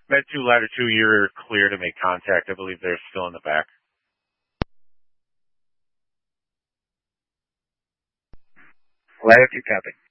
Med 2, Ladder 2, you're clear to make contact. I believe they're still in the back. Ladder 2, copy.